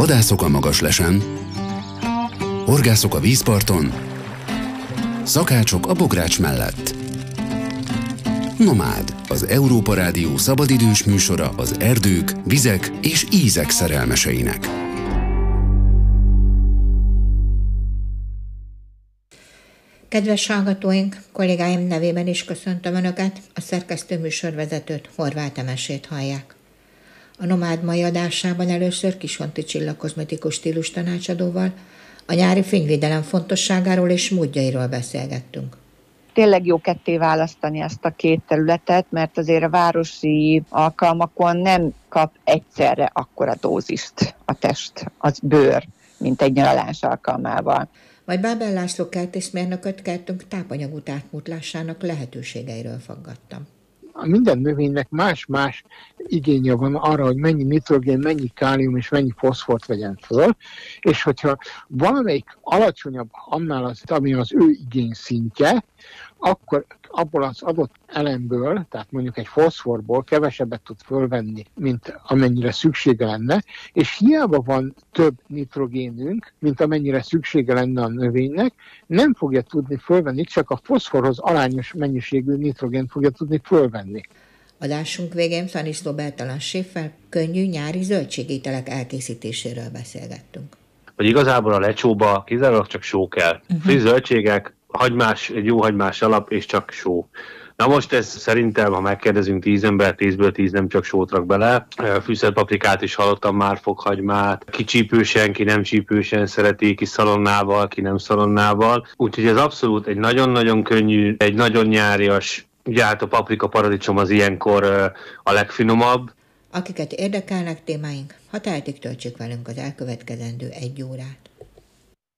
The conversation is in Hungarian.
Vadászok a Magaslesen, horgászok a vízparton, szakácsok a bogrács mellett. Nomád, az Európa Rádió szabadidős műsora az erdők, vizek és ízek szerelmeseinek. Kedves hallgatóink, kollégáim nevében is köszöntöm Önöket, a szerkesztő műsorvezetőt, Horváth Emesét hallják. A Nomád mai adásában először Kisonti Csilla kozmetikus stílus tanácsadóval a nyári fényvédelem fontosságáról és módjairól beszélgettünk. Tényleg jó ketté választani ezt a két területet, mert azért a városi alkalmakon nem kap egyszerre akkora dózist a test, az bőr, mint egy nyaralás alkalmával. Majd Bábel László kertészmérnököt kertünk tápanyagút átpótlásának lehetőségeiről faggattam. Minden növénynek más-más igénye van arra, hogy mennyi nitrogén, mennyi kálium és mennyi foszfort vegyen föl, és hogyha valamelyik alacsonyabb annál, ami az ő igényszintje, akkor abból az adott elemből, tehát mondjuk egy foszforból kevesebbet tud fölvenni, mint amennyire szüksége lenne, és hiába van több nitrogénünk, mint amennyire szüksége lenne a növénynek, nem fogja tudni fölvenni, csak a foszforhoz arányos mennyiségű nitrogént fogja tudni fölvenni. Adásunk végén Szaniszló Bertalan séffel könnyű nyári zöldségételek elkészítéséről beszélgettünk. Hogy igazából a lecsóba kizárólag csak só kell. Friss zöldségek, hagymás, egy jó hagymás alap, és csak só. Na most ez szerintem, ha megkérdezünk 10 ember, 10-ből 10 nem csak sót rak bele. Fűszert paprikát is hallottam már, fokhagymát. Ki csípősen, ki nem csípősen szereti, ki szalonnával, ki nem szalonnával. Úgyhogy ez abszolút egy nagyon-nagyon könnyű, egy nagyon nyárias, ugye hát a paprika paradicsom az ilyenkor a legfinomabb. Akiket érdekelnek témáink, ha tehetik, töltsék velünk az elkövetkezendő 1 órát.